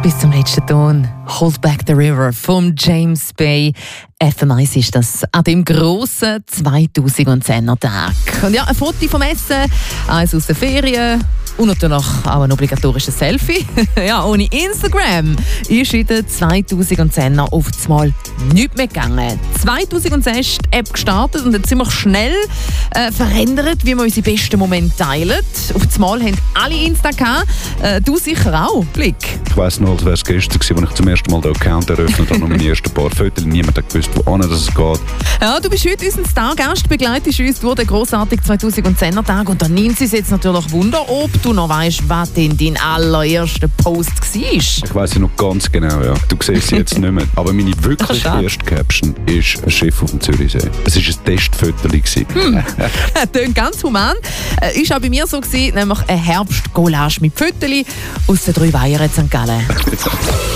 Bis zum letzten Ton. Hold Back the River von James Bay. FM1 ist das an dem grossen 2010er Tag. Und ja, ein Foto vom Essen, eins aus den Ferien und natürlich auch ein obligatorisches Selfie. Ja, ohne Instagram ist in den 2010er auf einmal nichts mehr gegangen. 2010 ist die App gestartet und hat ziemlich schnell verändert, wie wir unsere besten Momente teilen. Auf einmal haben alle Insta gehabt. Du sicher auch, Blick. Ich weiss noch, als wäre es gestern gewesen, als ich zum ersten Mal den Account eröffnet habe und meine ersten paar Fotos. Niemand hat gewusst, wohin es geht. Ja, du bist heute unser Stargast, begleitest uns durch den grossartigen 2010er Tag. Und da nimmt es jetzt natürlich Wunder, ob du noch weißt, was denn dein allererster Post war. Ich weiss ja noch ganz genau, ja. Du siehst sie jetzt nicht mehr. Aber meine wirklich erste Caption ist ein Schiff auf dem Zürichsee. Es war ein Testfoto. Klingt ganz human. Ist auch bei mir so gewesen, nämlich ein Herbst-Collage mit Fotos aus den 3 Weihern in St. Gallen.